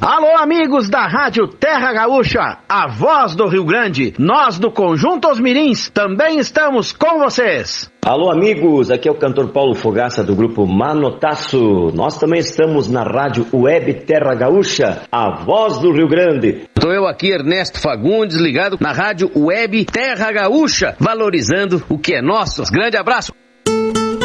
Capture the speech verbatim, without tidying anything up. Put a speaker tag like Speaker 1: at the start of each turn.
Speaker 1: Alô, amigos da Rádio Terra Gaúcha, a voz do Rio Grande. Nós do Conjunto Os Mirins também estamos com vocês.
Speaker 2: Alô, amigos, aqui é o cantor Paulo Fogaça do grupo Manotaço. Nós também estamos na Rádio Web Terra Gaúcha, a voz do Rio Grande.
Speaker 3: Estou eu aqui, Ernesto Fagundes, ligado na Rádio Web Terra Gaúcha, valorizando o que é nosso. Grande abraço.